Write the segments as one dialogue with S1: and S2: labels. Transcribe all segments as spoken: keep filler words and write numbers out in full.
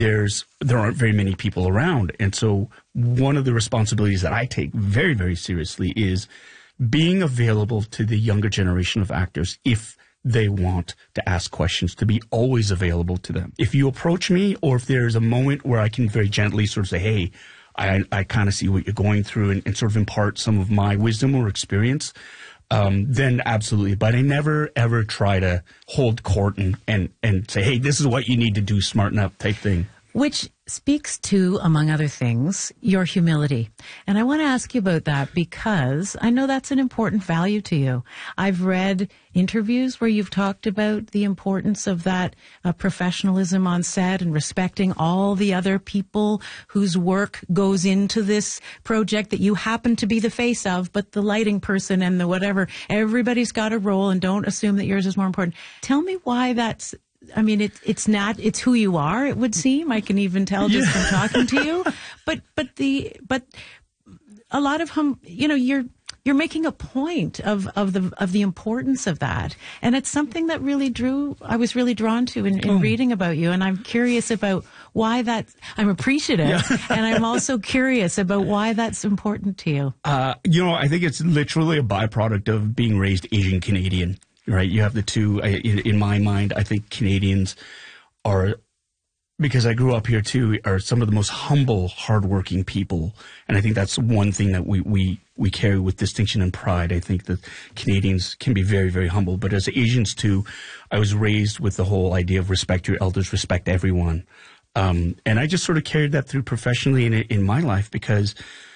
S1: there's there aren't very many people around. And so one of the responsibilities that I take very, very seriously is being available to the younger generation of actors if they want to ask questions, to be always available to them. If you approach me, or if there's a moment where I can very gently sort of say, hey, I, I kind of see what you're going through, and, and sort of impart some of my wisdom or experience, um, then absolutely. But I never, ever try to hold court and, and, and say, hey, this is what you need to do, smarten up type thing.
S2: Which speaks to, among other things, your humility. And I want to ask you about that because I know that's an important value to you. I've read interviews where you've talked about the importance of that uh, professionalism on set and respecting all the other people whose work goes into this project that you happen to be the face of, but the lighting person and the whatever, everybody's got a role, and don't assume that yours is more important. Tell me why that's I mean, it, it's not, it's who you are, it would seem. I can even tell just yeah. from talking to you. But, but the, but a lot of, hum, you know, you're, you're making a point of, of the, of the importance of that. And it's something that really drew, I was really drawn to in, in oh. reading about you. And I'm curious about why that, I'm appreciative. Yeah. And I'm also curious about why that's important to you.
S1: Uh, you know, I think it's literally a byproduct of being raised Asian Canadian. Right, you have the two. In, in my mind, I think Canadians are, because I grew up here too, are some of the most humble, hardworking people, and I think that's one thing that we we we carry with distinction and pride. I think that Canadians can be very, very humble, but as Asians too, I was raised with the whole idea of respect your elders, respect everyone, um, and I just sort of carried that through professionally in in my life because.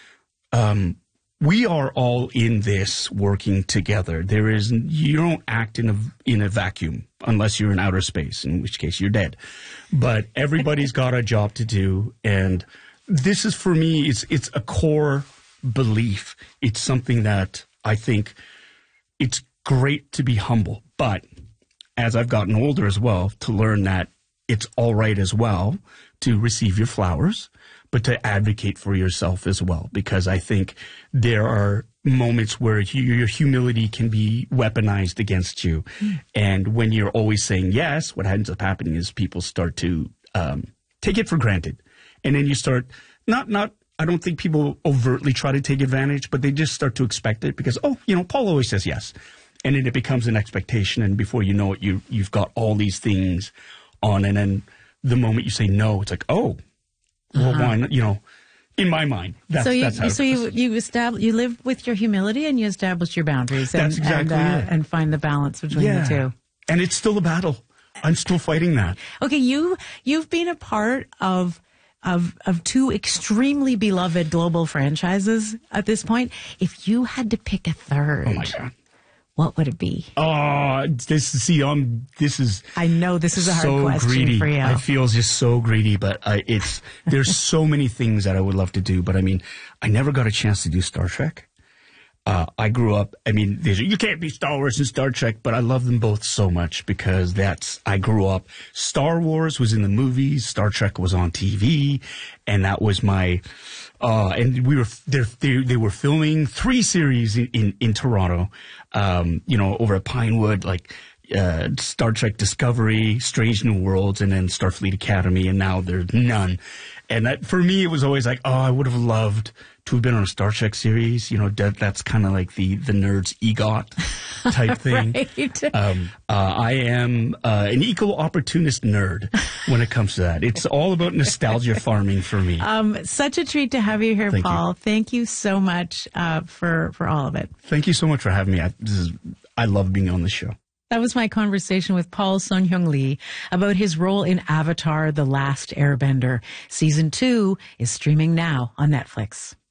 S1: Um, We are all in this working together. There is, you don't act in a, in a vacuum unless you're in outer space, in which case you're dead. But everybody's got a job to do. And this is, for me, it's, it's a core belief. It's something that I think it's great to be humble. But as I've gotten older as well, to learn that it's all right as well to receive your flowers, but to advocate for yourself as well, because I think there are moments where your humility can be weaponized against you. Mm. And when you're always saying yes, what ends up happening is people start to um, take it for granted. And then you start, not, not, I don't think people overtly try to take advantage, but they just start to expect it because, oh, you know, Paul always says yes. And then it becomes an expectation. And before you know it, you, you've got all these things on. And then the moment you say no, it's like, oh, well, uh-huh. why not? You know, in my mind, that's,
S2: so you,
S1: that's how
S2: so you you establish you live with your humility and you establish your boundaries. And,
S1: that's exactly
S2: and, uh,
S1: it.
S2: and find the balance between
S1: yeah.
S2: the two.
S1: And it's still a battle. I'm still fighting that.
S2: Okay, you you've been a part of of of two extremely beloved global franchises at this point. If you had to pick a third,
S1: oh my God.
S2: What would it be?
S1: Oh, this see, um, this is.
S2: I know this is a hard
S1: so
S2: question
S1: greedy.
S2: for you.
S1: I feel just so greedy, but I, it's there's so many things that I would love to do. But I mean, I never got a chance to do Star Trek. Uh, I grew up. I mean, there's, you can't be Star Wars and Star Trek, but I love them both so much because that's. I grew up. Star Wars was in the movies. Star Trek was on T V, and that was my. Uh, and we were they they were filming three series in in, in Toronto. Um, you know, over at Pinewood, like uh, Star Trek Discovery, Strange New Worlds, and then Starfleet Academy, and now there's none. And that, for me, it was always like, oh, I would have loved to have been on a Star Trek series. You know, that, that's kind of like the, the nerd's EGOT type thing.
S2: Right.
S1: Um, uh, I am uh, an equal opportunist nerd when it comes to that. It's all about nostalgia farming for me.
S2: Um, such a treat to have you here,
S1: Thank
S2: Paul.
S1: You.
S2: Thank you so much uh, for, for all of it.
S1: Thank you so much for having me. I, this is, I love being on this show.
S2: That was my conversation with Paul Sun-Hyung Lee about his role in Avatar: The Last Airbender. Season two is streaming now on Netflix.